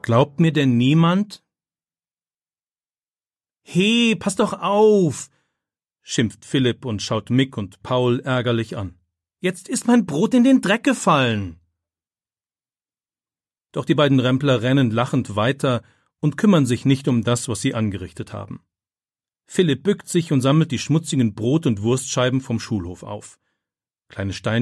Glaubt mir denn niemand? »He, pass doch auf«, schimpft Philipp und schaut Mick und Paul ärgerlich an. »Jetzt ist mein Brot in den Dreck gefallen.« Doch die beiden Rempler rennen lachend weiter und kümmern sich nicht um das, was sie angerichtet haben. Philipp bückt sich und sammelt die schmutzigen Brot- und Wurstscheiben vom Schulhof auf. Kleine Steinchen